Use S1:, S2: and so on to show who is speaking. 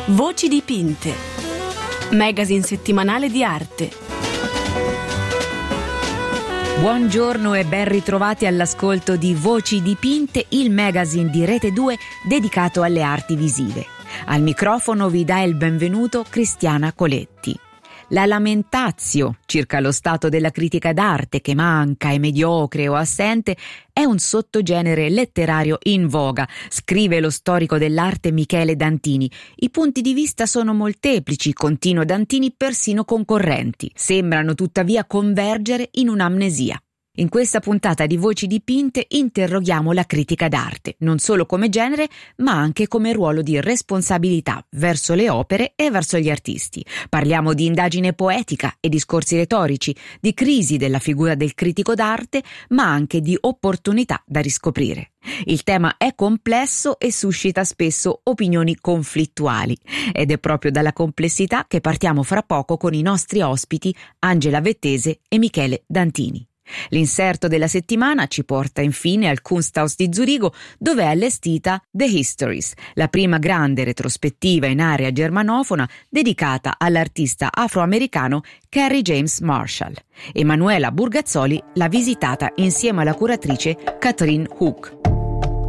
S1: Voci dipinte, magazine settimanale di arte.
S2: Buongiorno e ben ritrovati all'ascolto di Voci dipinte, il magazine di Rete 2 dedicato alle arti visive. Al microfono vi dà il benvenuto Cristiana Coletti. La lamentatio circa lo stato della critica d'arte che manca, è mediocre o assente, è un sottogenere letterario in voga, scrive lo storico dell'arte Michele Dantini. I punti di vista sono molteplici, continua Dantini, persino concorrenti. Sembrano tuttavia convergere in un'amnesia. In questa puntata di Voci dipinte interroghiamo la critica d'arte, non solo come genere, ma anche come ruolo di responsabilità verso le opere e verso gli artisti. Parliamo di indagine poetica e discorsi retorici, di crisi della figura del critico d'arte, ma anche di opportunità da riscoprire. Il tema è complesso e suscita spesso opinioni conflittuali ed è proprio dalla complessità che partiamo fra poco con i nostri ospiti Angela Vettese e Michele Dantini. L'inserto della settimana ci porta infine al Kunsthaus di Zurigo, dove è allestita The Histories, la prima grande retrospettiva in area germanofona dedicata all'artista afroamericano Kerry James Marshall. Emanuela Burgazzoli l'ha visitata insieme alla curatrice Catherine Hook.